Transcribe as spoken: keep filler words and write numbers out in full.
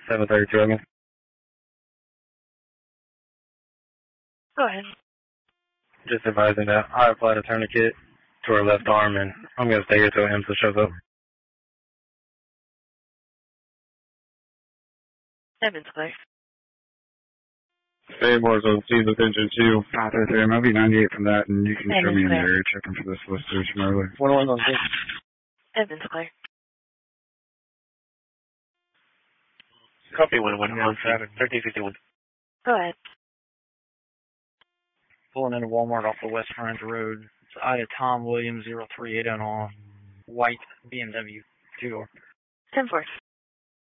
seven thirty-two again. Go ahead. Just advising that I applied a tourniquet to her left arm, and I'm going to stay here till IMSA shows up. Seven's clear. Seymour's on scene with engine two. five thirty-three, I'm O B ninety-eight from that, and you can Seven's show me in the clear. area checking for the solicitors from earlier. one oh one on scene. Seven's clear. Copy one one on traffic. thirteen fifty-one. Go ahead. Pulling into Walmart off the West Orange Road. It's Ida Tom Williams zero three eight on white B M W two door. ten four.